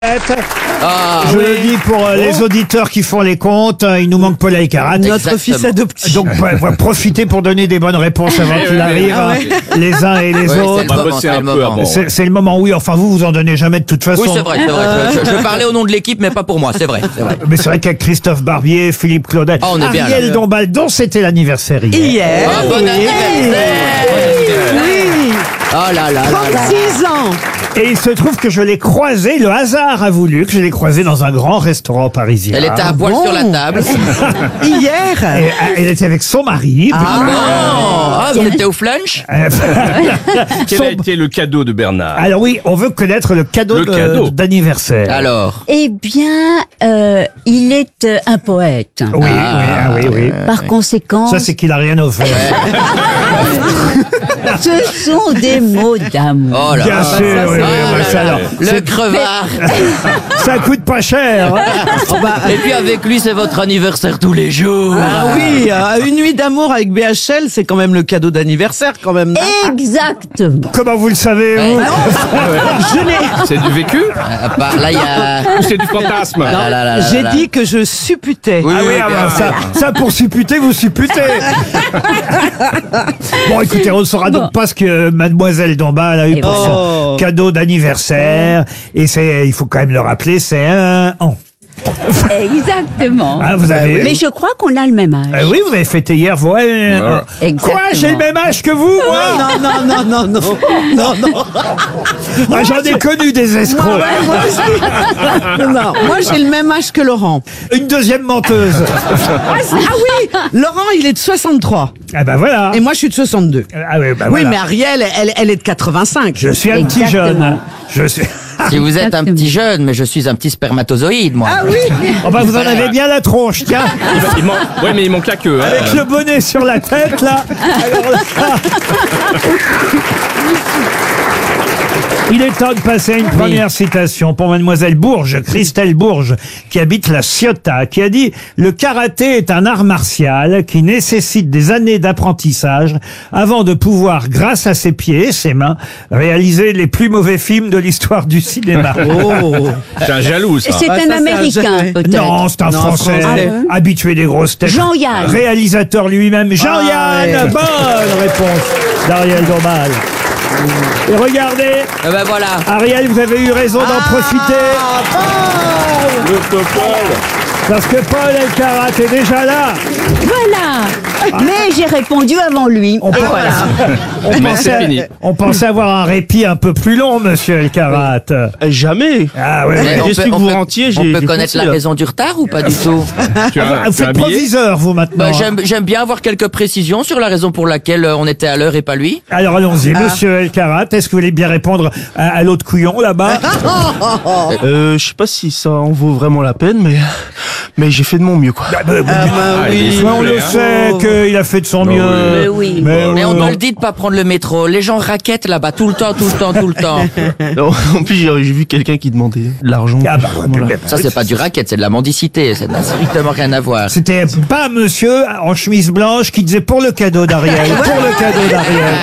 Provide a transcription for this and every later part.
Je le dis pour les auditeurs qui font les comptes, il nous manque Paul Alcarat. Notre fils adoptif. Donc, profitez pour donner des bonnes réponses avant qu'il arrive, les uns et les autres. C'est le moment, oui. Enfin, vous en donnez jamais de toute façon. Oui, c'est vrai. Je parlais au nom de l'équipe, mais pas pour moi, c'est vrai. Mais c'est vrai qu'avec Christophe Barbier, Philippe Claudel, on est bien, Ariel Dombal, dont c'était l'anniversaire hier. Bon anniversaire. Oui. Oh là là 36 ans. Et il se trouve que je l'ai croisée, le hasard a voulu que je l'ai croisée dans un grand restaurant parisien. Elle était à poil sur la table. Hier. Et, elle était avec son mari. Vous étiez au flunch? Quel a été le cadeau de Bernard? Alors oui, on veut connaître le cadeau d'anniversaire. Alors? Eh bien, il est un poète. Oui, oui. Par conséquent, Ça, c'est qu'il a rien offert. ce sont des mots d'amour. Oh là Bien là. sûr, oui, alors, Le crevard. ça coûte pas cher. Et puis avec lui, c'est votre anniversaire tous les jours. Ah oui, une nuit d'amour avec BHL, c'est quand même le cadeau d'anniversaire quand même. Exactement. Comment vous le savez, vous Je l'ai. C'est du vécu Là, il y a... ou c'est du fantasme? J'ai dit que je supputais. Oui, ça pour supputez, vous supputez. Bon, écoutez, on ne saura donc pas ce que Mademoiselle Dombal a eu pour son cadeau d'anniversaire. Et il faut quand même le rappeler, c'est un an. Exactement. Ah, vous avez... Mais je crois qu'on a le même âge. oui, vous avez fêté hier, vous. Exactement. Quoi, j'ai le même âge que vous, moi? Non. Ah, j'en ai connu des escrocs. Moi j'ai le même âge que Laurent. Une deuxième menteuse. Ah oui, Laurent il est de 63 Ah ben voilà. et moi je suis de 62. Ah oui, bah Oui, voilà. mais Ariel, elle est de 85. Je suis un petit Exactement. jeune. Je suis... Si vous êtes un petit jeune, mais je suis un petit spermatozoïde, moi. Ah oui. Oh bah vous en avez bien la tronche, tiens. Ouais, mais il manque la queue. Hein. Avec le bonnet sur la tête, là. Alors là... Il est temps de passer à une première citation pour Mademoiselle Bourges, Christelle Bourges, qui habite la Ciotat, qui a dit « Le karaté est un art martial qui nécessite des années d'apprentissage avant de pouvoir, grâce à ses pieds et ses mains, réaliser les plus mauvais films de l'histoire du cinéma. » C'est un jaloux, ça. C'est Ah, ça, un c'est un Américain, jeune. peut-être. Non, c'est un Français, Français. habitué des grosses têtes. Jean-Yann. Réalisateur lui-même, Jean-Yann. Bonne réponse d'Ariel Dombal. Et regardez, Ben voilà. Ariel, vous avez eu raison d'en profiter. Le Topol. Parce que Paul Alcarat est déjà là. Voilà. Mais j'ai répondu avant lui. On pensait avoir un répit un peu plus long, monsieur Alcarat. Jamais. Ah ouais. Mais J'ai su que vous rentiez, on j'ai peut connaître foncé, la là. raison du retard ou pas du tout? Vous faites proviseur, vous, maintenant. J'aime bien avoir quelques précisions sur la raison pour laquelle on était à l'heure et pas lui. Alors allons-y, monsieur Alcarat, est-ce que vous voulez bien répondre à l'autre couillon, là-bas? Je sais pas si ça en vaut vraiment la peine, mais j'ai fait de mon mieux, quoi. Oui. On le sait qu'il a fait de son mieux. Mais oui. Mais on doit le dire de pas prendre le métro. Les gens raquettent là-bas tout le temps. Non, en plus, j'ai vu quelqu'un qui demandait de l'argent. Ah bah, Voilà. Ça, c'est pas du racket, c'est de la mendicité. Ça n'a strictement rien à voir. C'était pas monsieur en chemise blanche qui disait pour le cadeau d'Ariel. Pour le cadeau d'Ariel.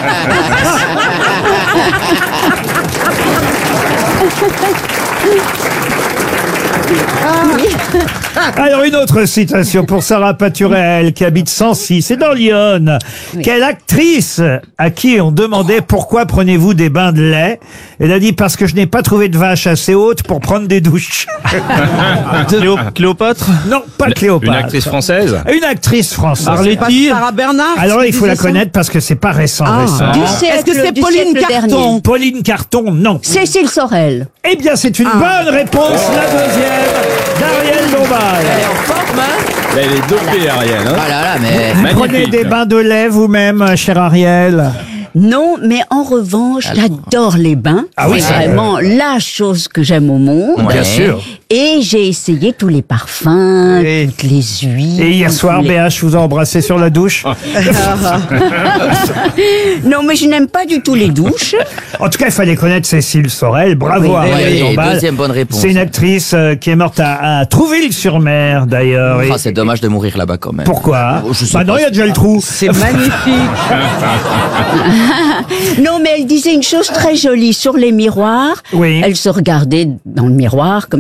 Alors une autre citation pour Sarah Paturel qui habite Sancy, c'est dans l'Yonne. Quelle actrice à qui on demandait pourquoi prenez-vous des bains de lait? Elle a dit parce que je n'ai pas trouvé de vache assez haute pour prendre des douches. Cléopâtre. Non, pas Cléopâtre. Une actrice française. Une actrice française. Arletty. Sarah Bernard. Alors il faut la disait ça connaître parce que c'est pas récent. Du siècle, Est-ce que c'est du Pauline siècle Carton dernier. Pauline Carton, non. Cécile Sorel. Eh bien, c'est une bonne réponse, la deuxième, d'Ariel Dombal. Elle est en forme, hein? Là, elle est dopée, Ariel. Hein. Ah là là, mais... Vous Magnifique. prenez des bains de lait vous-même, cher Ariel? Non, mais en revanche, j'adore les bains. Ah oui, c'est ça, vraiment la chose que j'aime au monde. Bien sûr. Et j'ai essayé tous les parfums, Et- toutes les huiles. Et hier soir, tous les- BH vous a embrassé sur la douche. Non, mais je n'aime pas du tout les douches. En tout cas, il fallait connaître Cécile Sorel. Bravo, Oui, Ariel oui, Dombal. deuxième bonne réponse. C'est une actrice qui est morte à Trouville-sur-Mer, d'ailleurs. Et- Ah, c'est dommage de mourir là-bas quand même. Pourquoi? Je sais Bah non, pas. il y a déjà le trou. C'est magnifique. Non, mais elle disait une chose très jolie sur les miroirs. Oui. Elle se regardait dans le miroir comme